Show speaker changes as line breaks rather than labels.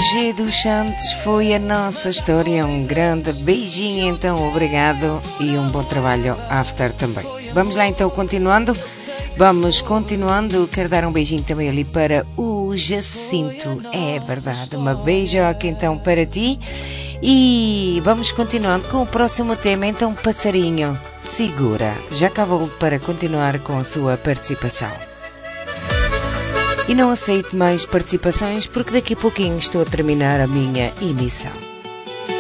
G dos Santos foi a nossa história. Um grande beijinho, então, obrigado e um bom trabalho after também. Vamos lá então, continuando. Quero dar um beijinho também ali para o Jacinto. É verdade, uma beijoca então para ti. E vamos continuando com o próximo tema. Então, passarinho, segura. Já cá volto para continuar com a sua participação. E não aceito mais participações porque daqui a pouquinho estou a terminar a minha emissão.